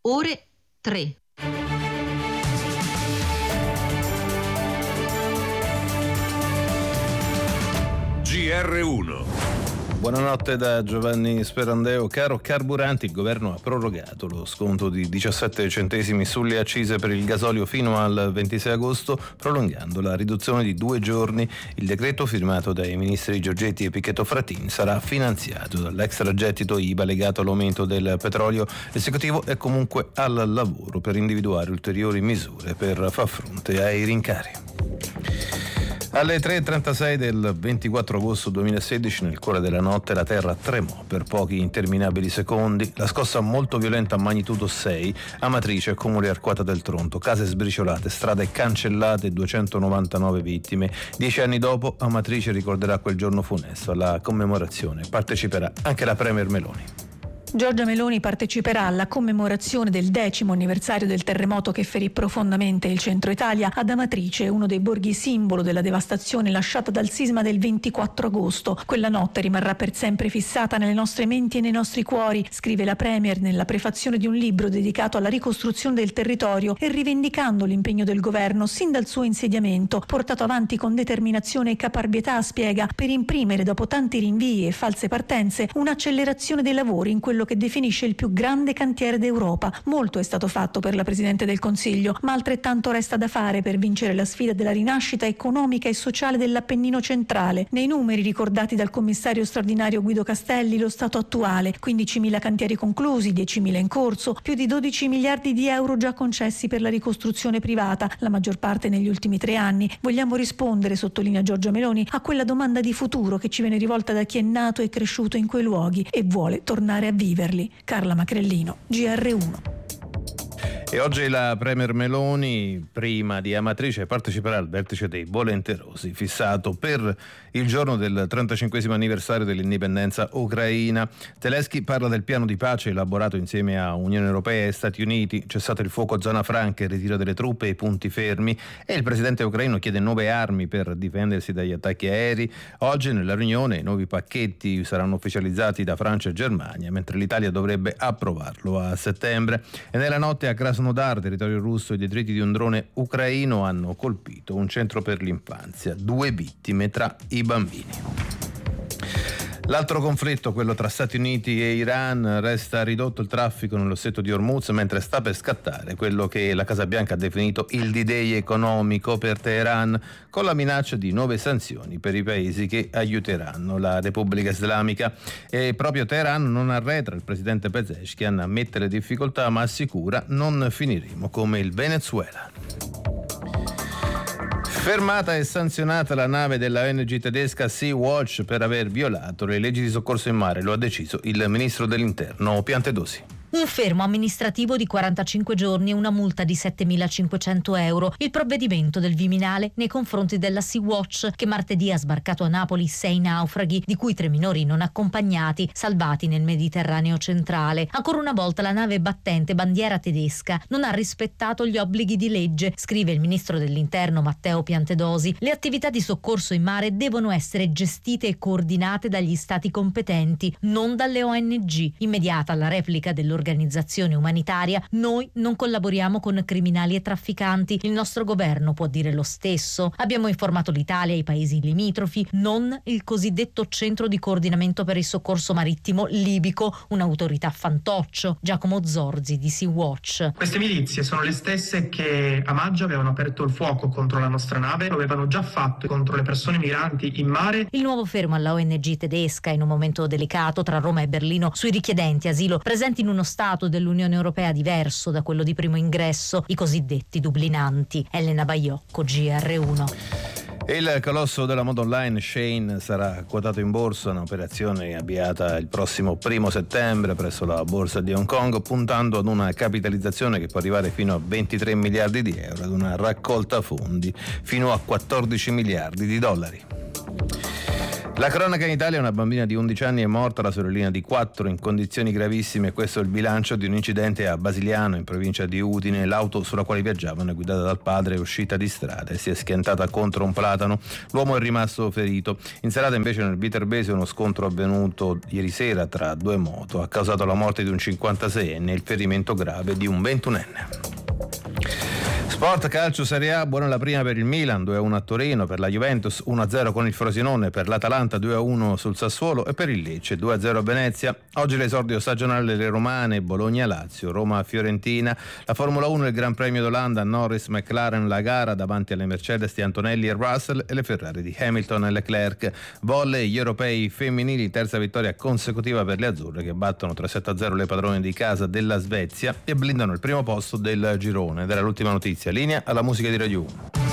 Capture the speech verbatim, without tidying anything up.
ore tre. G R uno. Buonanotte da Giovanni Sperandeo. Caro carburanti, il governo ha prorogato lo sconto di diciassette centesimi sulle accise per il gasolio fino al ventisei agosto, prolungando la riduzione di due giorni. Il decreto, firmato dai ministri Giorgetti e Pichetto Fratin, sarà finanziato dall'extragettito I V A legato all'aumento del petrolio. L'esecutivo è comunque al lavoro per individuare ulteriori misure per far fronte ai rincari. Alle tre e trentasei del ventiquattro agosto duemilasedici, nel cuore della notte, la terra tremò per pochi interminabili secondi. La scossa molto violenta a magnitudo sei, Amatrice, Comune Arquata del Tronto, case sbriciolate, strade cancellate, duecentonovantanove vittime. Dieci anni dopo, Amatrice ricorderà quel giorno funesto. Alla commemorazione parteciperà anche la Premier Meloni. Giorgia Meloni parteciperà alla commemorazione del decimo anniversario del terremoto che ferì profondamente il centro Italia ad Amatrice, uno dei borghi simbolo della devastazione lasciata dal sisma del ventiquattro agosto. Quella notte rimarrà per sempre fissata nelle nostre menti e nei nostri cuori, scrive la Premier nella prefazione di un libro dedicato alla ricostruzione del territorio e rivendicando l'impegno del governo sin dal suo insediamento, portato avanti con determinazione e caparbietà, spiega, per imprimere dopo tanti rinvii e false partenze un'accelerazione dei lavori in quello che definisce il più grande cantiere d'Europa. Molto è stato fatto per la Presidente del Consiglio, ma altrettanto resta da fare per vincere la sfida della rinascita economica e sociale dell'Appennino centrale. Nei numeri ricordati dal commissario straordinario Guido Castelli, lo stato attuale: quindicimila cantieri conclusi, diecimila in corso, più di dodici miliardi di euro già concessi per la ricostruzione privata, la maggior parte negli ultimi tre anni. Vogliamo rispondere, sottolinea Giorgia Meloni, a quella domanda di futuro che ci viene rivolta da chi è nato e cresciuto in quei luoghi e vuole tornare a vivere. Carla Macrellino, G R uno. E oggi la Premier Meloni, prima di Amatrice, parteciperà al vertice dei volenterosi fissato per il giorno del trentacinquesimo anniversario dell'indipendenza ucraina. Zelensky parla del piano di pace elaborato insieme a Unione Europea e Stati Uniti, cessato il fuoco, zona franca, il ritiro delle truppe e i punti fermi, e il presidente ucraino chiede nuove armi per difendersi dagli attacchi aerei. Oggi nella riunione i nuovi pacchetti saranno ufficializzati da Francia e Germania, mentre l'Italia dovrebbe approvarlo a settembre. E nella notte a Krasnodar, territorio russo, i detriti di un drone ucraino hanno colpito un centro per l'infanzia, due vittime tra i bambini. L'altro conflitto, quello tra Stati Uniti e Iran, resta ridotto il traffico nello stretto di Hormuz, mentre sta per scattare quello che la Casa Bianca ha definito il D-Day economico per Teheran, con la minaccia di nuove sanzioni per i paesi che aiuteranno la Repubblica Islamica. E proprio Teheran non arretra, il presidente Pezeshkian ammette le difficoltà ma assicura: non finiremo come il Venezuela. Fermata e sanzionata la nave della O N G tedesca Sea-Watch per aver violato le leggi di soccorso in mare, lo ha deciso il ministro dell'Interno Piantedosi. Un fermo amministrativo di quarantacinque giorni e una multa di settemilacinquecento euro. Il provvedimento del Viminale nei confronti della Sea-Watch, che martedì ha sbarcato a Napoli sei naufraghi, di cui tre minori non accompagnati, salvati nel Mediterraneo centrale. Ancora una volta la nave battente bandiera tedesca non ha rispettato gli obblighi di legge, scrive il ministro dell'Interno Matteo Piantedosi. Le attività di soccorso in mare devono essere gestite e coordinate dagli stati competenti, non dalle O N G. Immediata la replica dell'organizzazione organizzazione umanitaria: noi non collaboriamo con criminali e trafficanti, il nostro governo può dire lo stesso. Abbiamo informato l'Italia e i paesi limitrofi, non il cosiddetto centro di coordinamento per il soccorso marittimo libico, un'autorità fantoccio. Giacomo Zorzi di Sea-Watch. Queste milizie sono le stesse che a maggio avevano aperto il fuoco contro la nostra nave, lo avevano già fatto contro le persone migranti in mare. Il nuovo fermo alla O N G tedesca in un momento delicato tra Roma e Berlino sui richiedenti asilo presenti in uno stato dell'Unione Europea diverso da quello di primo ingresso, i cosiddetti dublinanti. Elena Baiocco, G R uno. Il colosso della moda online Shein sarà quotato in borsa, un'operazione avviata il prossimo primo settembre presso la borsa di Hong Kong, puntando ad una capitalizzazione che può arrivare fino a ventitré miliardi di euro, ad una raccolta fondi fino a quattordici miliardi di dollari. La cronaca in Italia: una bambina di undici anni è morta, la sorellina di quattro in condizioni gravissime. Questo è il bilancio di un incidente a Basiliano, in provincia di Udine. L'auto sulla quale viaggiavano, guidata dal padre, è uscita di strada e si è schiantata contro un platano. L'uomo è rimasto ferito. In serata invece nel Viterbese uno scontro avvenuto ieri sera tra due moto ha causato la morte di un cinquantaseienne e il ferimento grave di un ventunenne. Sport, calcio, Serie A, buona la prima per il Milan, due a uno a Torino, per la Juventus uno a zero con il Frosinone, per l'Atalanta due a uno sul Sassuolo e per il Lecce due a zero a Venezia. Oggi l'esordio stagionale delle romane, Bologna-Lazio, Roma-Fiorentina. La Formula uno, il Gran Premio d'Olanda, Norris-McLaren, la gara davanti alle Mercedes di Antonelli e Russell e le Ferrari di Hamilton e Leclerc. Volley, gli europei femminili, terza vittoria consecutiva per le azzurre che battono tre sette a zero le padrone di casa della Svezia e blindano il primo posto del girone. Ed era l'ultima notizia. Linea alla musica di Radio uno.